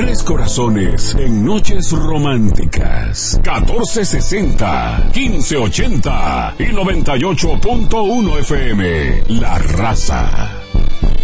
Tres corazones en noches románticas. 1460, 1580 y 98.1 FM. La Raza.